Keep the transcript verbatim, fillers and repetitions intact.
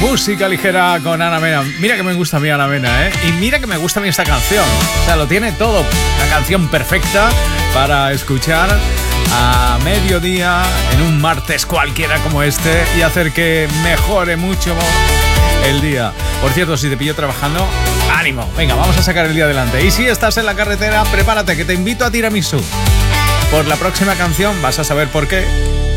Música ligera con Ana Mena. Mira que me gusta a mí Ana Mena, ¿eh? Y mira que me gusta a mí esta canción. O sea, lo tiene todo. Una canción perfecta para escuchar a mediodía en un martes cualquiera como este y hacer que mejore mucho el día. Por cierto, si te pillo trabajando, ánimo. Venga, vamos a sacar el día adelante. Y si estás en la carretera, prepárate, que te invito a tiramisú. Por la próxima canción vas a saber por qué.